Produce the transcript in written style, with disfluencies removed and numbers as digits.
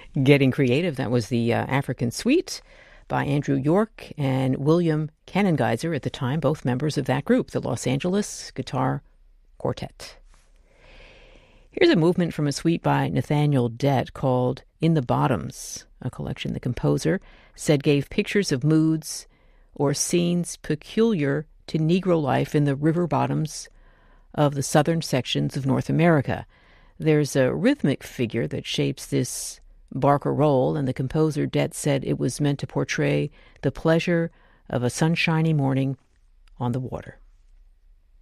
Getting Creative, that was the African Suite by Andrew York and William Kanengeiser at the time, both members of that group, the Los Angeles Guitar Quartet. Here's a movement from a suite by Nathaniel Dett called In the Bottoms, a collection the composer said gave pictures of moods or scenes peculiar to Negro life in the river bottoms of the southern sections of North America. There's a rhythmic figure that shapes this barcarolle, and the composer Dett said it was meant to portray the pleasure of a sunshiny morning on the water.